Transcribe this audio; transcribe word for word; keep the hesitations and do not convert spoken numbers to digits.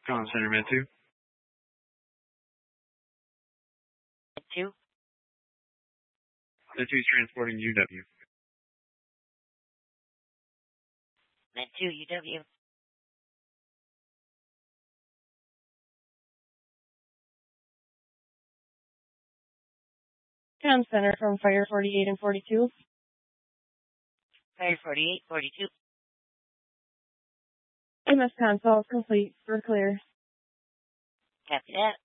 Comm Center, Med two. Med two. Med two is transporting U W. Med two, U W. Comm Center from Fire forty-eight and forty-two. Fire forty-eight, forty-two. M S console complete. We're clear. Copy that.